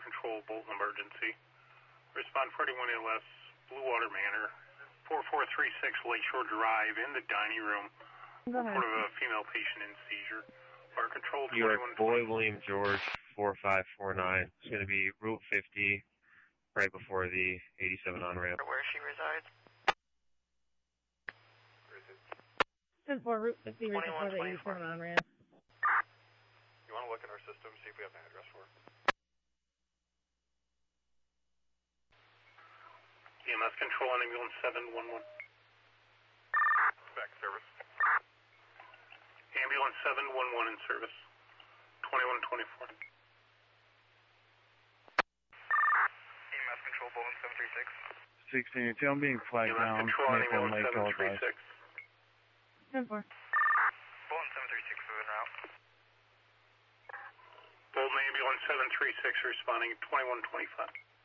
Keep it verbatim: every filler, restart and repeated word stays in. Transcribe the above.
Control, Bolton Emergency. Respond forty-one L S, Blue Water Manor, four four three six Lakeshore Drive, in the dining room. Report of a female patient in seizure. Fire Control, New York, Boy William George, four five four nine. It's going to be Route fifty, right before the eighty-seven on-ramp. Where she resides? ten four, Route fifty, right before the eighty-seven on-ramp. You want to look in our system, see if we have an address for her? E M S Control on Ambulance seven one one. Back service. Ambulance seven one one in service. twenty-one twenty-four. E M S Control, Bolton seven three six. sixteen two, I'm being flagged E M S down. Control on Maple Ambulance Lake, seven three Albright. six. ten four. Bolton seven three six is en route. Bolton Ambulance seven three six responding twenty-one twenty-five.